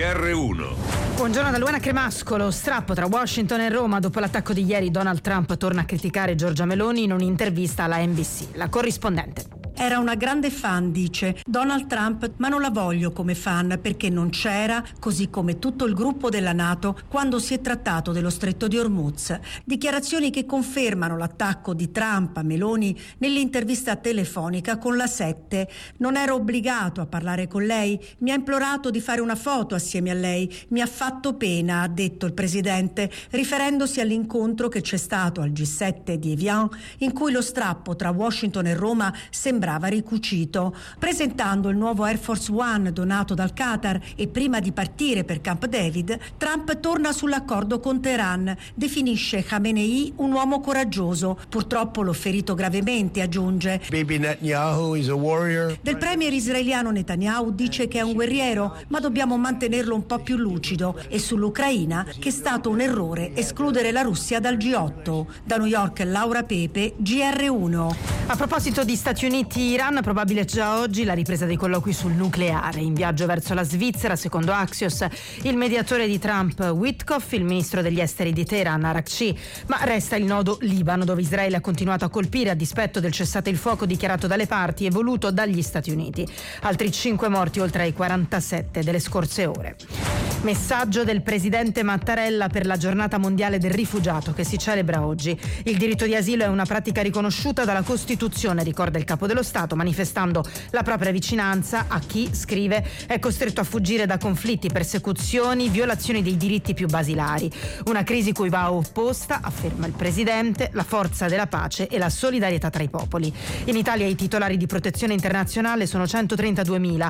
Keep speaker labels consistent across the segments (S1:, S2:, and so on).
S1: GR1.
S2: Buongiorno da Luana Cremascolo. Strappo tra Washington e Roma. Dopo l'attacco di ieri, Donald Trump torna a criticare Giorgia Meloni in un'intervista alla NBC. La corrispondente.
S3: Era una grande fan, dice Donald Trump, ma non la voglio come fan perché non c'era, così come tutto il gruppo della NATO, quando si è trattato dello stretto di Hormuz. Dichiarazioni che confermano l'attacco di Trump a Meloni nell'intervista telefonica con la 7. Non ero obbligato a parlare con lei, mi ha implorato di fare una foto assieme a lei, mi ha fatto pena, ha detto il presidente, riferendosi all'incontro che c'è stato al G7 di Evian, in cui lo strappo tra Washington e Roma sembrava ricucito. Presentando il nuovo Air Force One donato dal Qatar e prima di partire per Camp David, Trump torna sull'accordo con Teheran, definisce Khamenei un uomo coraggioso. Purtroppo l'ho ferito gravemente, aggiunge.
S4: Bibi Netanyahu is a warrior.
S3: Del premier israeliano Netanyahu dice che è un guerriero, ma dobbiamo mantenerlo un po' più lucido, e sull'Ucraina che è stato un errore escludere la Russia dal G8. Da New York Laura Pepe, GR1.
S2: A proposito di Stati Uniti-Iran, probabile già oggi la ripresa dei colloqui sul nucleare. In viaggio verso la Svizzera, secondo Axios, il mediatore di Trump Witkoff, il ministro degli esteri di Teheran Arakci, ma resta il nodo Libano, dove Israele ha continuato a colpire a dispetto del cessate il fuoco dichiarato dalle parti e voluto dagli Stati Uniti. Altri 5 morti oltre ai 47 delle scorse ore. Messaggio del presidente Mattarella per la giornata mondiale del rifugiato che si celebra oggi. Il diritto di asilo è una pratica riconosciuta dalla Costituzione, ricorda il capo dello Stato, manifestando la propria vicinanza a chi, scrive, è costretto a fuggire da conflitti, persecuzioni, violazioni dei diritti più basilari. Una crisi cui va opposta, afferma il presidente, la forza della pace e la solidarietà tra i popoli. In Italia i titolari di protezione internazionale sono 132.000,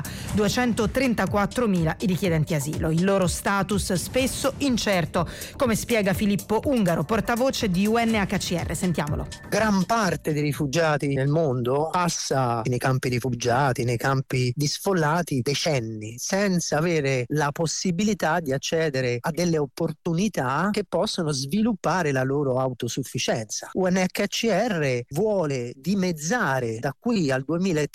S2: 234.000 i richiedenti asilo. Il loro status spesso incerto, come spiega Filippo Ungaro, portavoce di UNHCR. Sentiamolo.
S5: Gran parte dei rifugiati nel mondo passa nei campi rifugiati, nei campi di sfollati, decenni senza avere la possibilità di accedere a delle opportunità che possono sviluppare la loro autosufficienza. UNHCR vuole dimezzare da qui al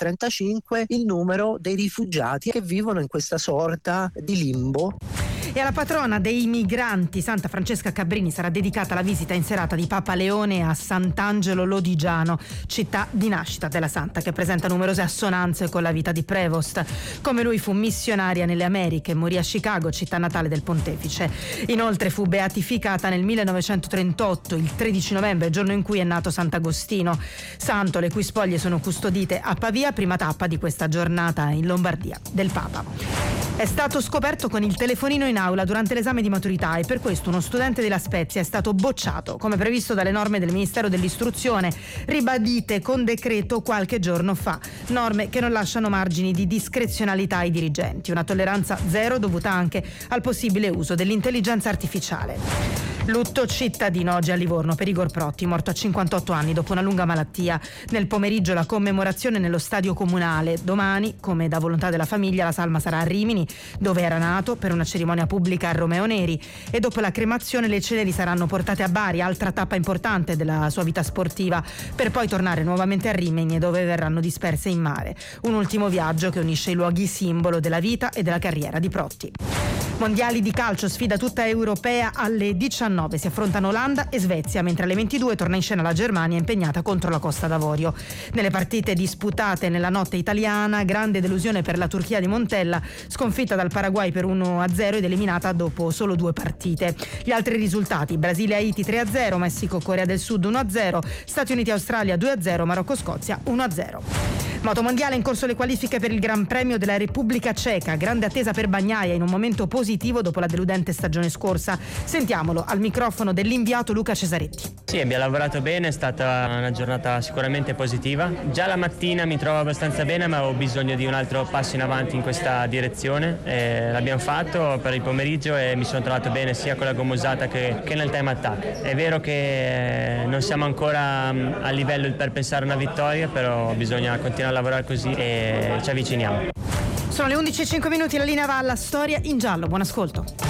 S5: 2035 il numero dei rifugiati che vivono in questa sorta di limbo.
S2: E alla patrona dei migranti, Santa Francesca Cabrini, sarà dedicata la visita in serata di Papa Leone a Sant'Angelo Lodigiano, città di nascita della Santa, che presenta numerose assonanze con la vita di Prevost. Come lui fu missionaria nelle Americhe, morì a Chicago, città natale del pontefice. Inoltre fu beatificata nel 1938, il 13 novembre, giorno in cui è nato Sant'Agostino, santo le cui spoglie sono custodite a Pavia, prima tappa di questa giornata in Lombardia del Papa. È stato scoperto con il telefonino in aula durante l'esame di maturità e per questo uno studente della Spezia è stato bocciato, come previsto dalle norme del Ministero dell'Istruzione, ribadite con decreto qualche giorno fa. Norme che non lasciano margini di discrezionalità ai dirigenti. Una tolleranza zero dovuta anche al possibile uso dell'intelligenza artificiale. Lutto cittadino oggi a Livorno per Igor Protti, morto a 58 anni dopo una lunga malattia. Nel pomeriggio la commemorazione nello stadio comunale. Domani, come da volontà della famiglia, la salma sarà a Rimini, dove era nato, per una cerimonia pubblica a Romeo Neri, e dopo la cremazione le ceneri saranno portate a Bari, altra tappa importante della sua vita sportiva, per poi tornare nuovamente a Rimini, dove verranno disperse in mare. Un ultimo viaggio che unisce i luoghi simbolo della vita e della carriera di Protti. Mondiali di calcio, sfida tutta europea alle 19. Si affrontano Olanda e Svezia, mentre alle 22 torna in scena la Germania impegnata contro la Costa d'Avorio. Nelle partite disputate nella notte italiana, grande delusione per la Turchia di Montella, sconfitta dal Paraguay per 1-0 ed eliminata dopo solo 2 partite. Gli altri risultati: Brasile-Haiti 3-0, Messico-Corea del Sud 1-0, Stati Uniti-Australia 2-0, Marocco-Scozia 1-0. Motomondiale, in corso le qualifiche per il Gran Premio della Repubblica Ceca. Grande attesa per Bagnaia in un momento positivo dopo la deludente stagione scorsa. Sentiamolo al microfono dell'inviato Luca Cesaretti.
S6: Sì, abbiamo lavorato bene, è stata una giornata sicuramente positiva. Già la mattina mi trovo abbastanza bene, ma avevo bisogno di un altro passo in avanti in questa direzione. L'abbiamo fatto per il pomeriggio e mi sono trovato bene sia con la gomma usata che nel time attack. È vero che non siamo ancora a livello per pensare a una vittoria, però bisogna continuare a lavorare così e ci avviciniamo.
S2: Sono le 11:05, la linea va alla storia in giallo. Buon ascolto.